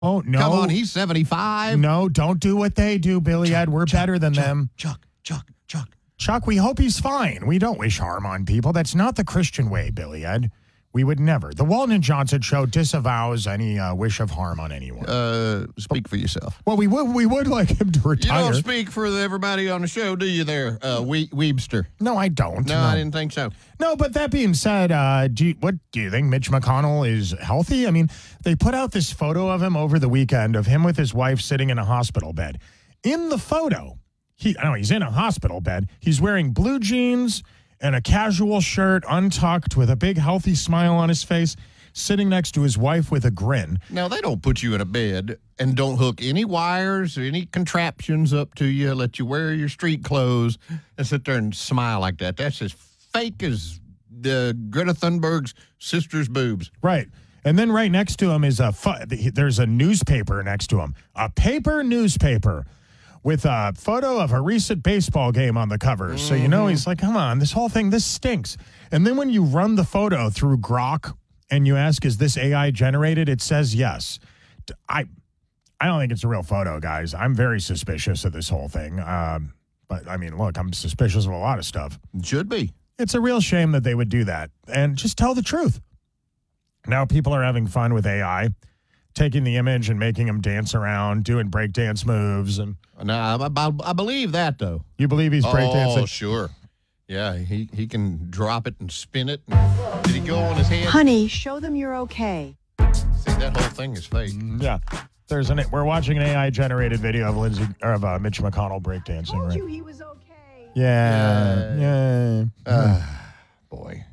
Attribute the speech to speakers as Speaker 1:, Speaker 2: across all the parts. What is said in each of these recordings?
Speaker 1: Oh, no.
Speaker 2: Come on, he's 75.
Speaker 1: No, don't do what they do, Billy Ed. We're better than them.
Speaker 2: Chuck.
Speaker 1: Chuck, we hope he's fine. We don't wish harm on people. That's not the Christian way, Billy Ed. We would never. The Walton and Johnson Show disavows any wish of harm on anyone.
Speaker 2: Speak for yourself.
Speaker 1: Well, we would like him to retire.
Speaker 2: You don't speak for everybody on the show, do you there, Weebster?
Speaker 1: No, I don't.
Speaker 2: No, I didn't think so.
Speaker 1: No, but that being said, what do you think? Mitch McConnell is healthy? I mean, they put out this photo of him over the weekend of him with his wife sitting in a hospital bed. In the photo, he's in a hospital bed. He's wearing blue jeans and a casual shirt, untucked, with a big, healthy smile on his face, sitting next to his wife with a grin.
Speaker 2: Now, they don't put you in a bed and don't hook any wires or any contraptions up to you, let you wear your street clothes and sit there and smile like that. That's as fake as Greta Thunberg's sister's boobs.
Speaker 1: Right. And then right next to him is there's a newspaper next to him, a paper newspaper, with a photo of a recent baseball game on the cover. So, he's like, come on, this whole thing, this stinks. And then when you run the photo through Grok and you ask, is this AI generated? It says yes. I don't think it's a real photo, guys. I'm very suspicious of this whole thing. But, I mean, look, I'm suspicious of a lot of stuff.
Speaker 2: It should be.
Speaker 1: It's a real shame that they would do that. And just tell the truth. Now people are having fun with AI, taking the image and making them dance around, doing breakdance moves. And
Speaker 2: now, I believe that, though.
Speaker 1: You believe he's breakdancing?
Speaker 2: Oh, sure. Yeah, he can drop it and spin it. And did he go on his head?
Speaker 3: Honey, show them you're okay.
Speaker 2: See, that whole thing is fake.
Speaker 1: Yeah. We're watching an AI-generated video of Mitch McConnell breakdancing.
Speaker 3: Told
Speaker 1: right?
Speaker 3: you he was okay.
Speaker 1: Yeah.
Speaker 2: Boy.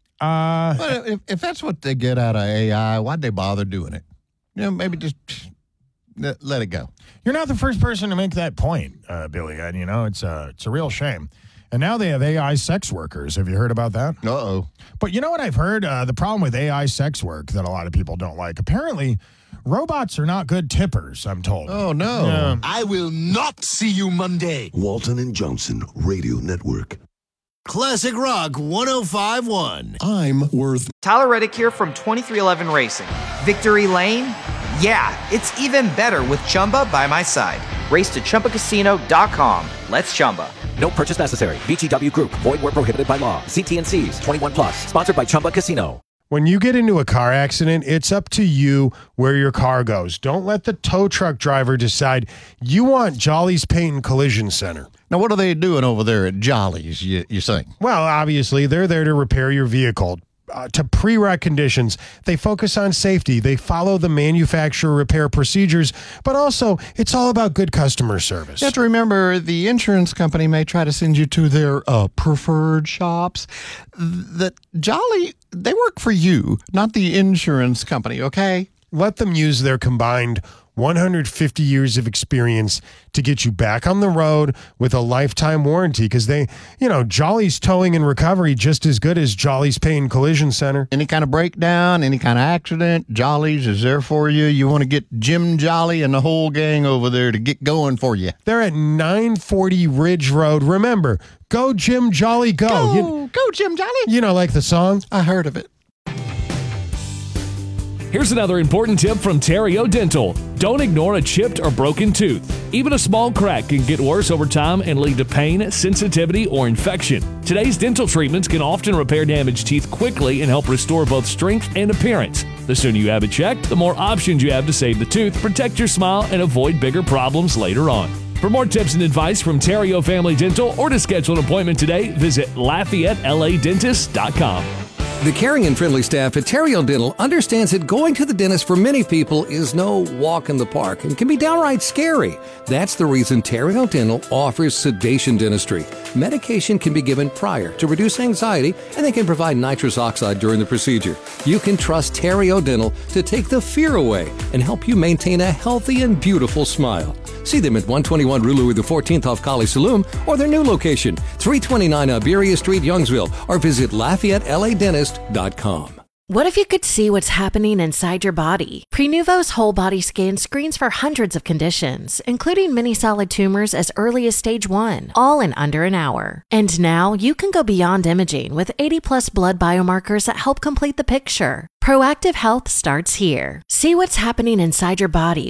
Speaker 1: But
Speaker 2: if that's what they get out of AI, why'd they bother doing it? Maybe just let it go.
Speaker 1: You're not the first person to make that point, Billy. And it's a real shame. And now they have AI sex workers. Have you heard about that?
Speaker 2: Uh-oh.
Speaker 1: But you know what I've heard? The problem with AI sex work that a lot of people don't like. Apparently, robots are not good tippers, I'm told.
Speaker 2: Oh, no.
Speaker 4: I will not see you Monday.
Speaker 5: Walton and Johnson Radio Network.
Speaker 4: Classic Rock 105.1.
Speaker 2: I'm worth.
Speaker 6: Tyler Reddick here from 2311 Racing. Victory Lane? Yeah, it's even better with Chumba by my side. Race to ChumbaCasino.com. Let's Chumba.
Speaker 7: No purchase necessary. VGW Group. Void where prohibited by law. See T&Cs. 21 plus. Sponsored by Chumba Casino.
Speaker 1: When you get into a car accident, it's up to you where your car goes. Don't let the tow truck driver decide. You want Jolly's Paint and Collision Center.
Speaker 2: Now, what are they doing over there at Jolly's, you think?
Speaker 1: Well, obviously, they're there to repair your vehicle. To pre-wreck conditions. They focus on safety. They follow the manufacturer repair procedures, but also it's all about good customer service.
Speaker 2: You have to remember the insurance company may try to send you to their preferred shops. That Jolly, they work for you, not the insurance company, okay?
Speaker 1: Let them use their combined 150 years of experience to get you back on the road with a lifetime warranty, because Jolly's Towing and Recovery just as good as Jolly's Paint and Collision Center.
Speaker 2: Any kind of breakdown, any kind of accident, Jolly's is there for you. You want to get Jim Jolly and the whole gang over there to get going for you.
Speaker 1: They're at 940 Ridge Road. Remember, go Jim Jolly, go.
Speaker 2: Go Jim Jolly.
Speaker 1: Like the song?
Speaker 2: I heard of it.
Speaker 8: Here's another important tip from Terrio Dental. Don't ignore a chipped or broken tooth. Even a small crack can get worse over time and lead to pain, sensitivity, or infection. Today's dental treatments can often repair damaged teeth quickly and help restore both strength and appearance. The sooner you have it checked, the more options you have to save the tooth, protect your smile, and avoid bigger problems later on. For more tips and advice from Terrio Family Dental or to schedule an appointment today, visit LafayetteLADentist.com.
Speaker 9: The caring and friendly staff at Terrio Dental understands that going to the dentist for many people is no walk in the park and can be downright scary. That's the reason Terrio Dental offers sedation dentistry. Medication can be given prior to reduce anxiety, and they can provide nitrous oxide during the procedure. You can trust Terrio Dental to take the fear away and help you maintain a healthy and beautiful smile. See them at 121 Rue Louis XIV off College Saloon, or their new location, 329 Iberia Street, Youngsville, or visit LafayetteLADentist.com.
Speaker 10: What if you could see what's happening inside your body? Prenuvo's whole body scan screens for hundreds of conditions, including many solid tumors as early as stage 1, all in under an hour. And now you can go beyond imaging with 80+ blood biomarkers that help complete the picture. Proactive health starts here. See what's happening inside your body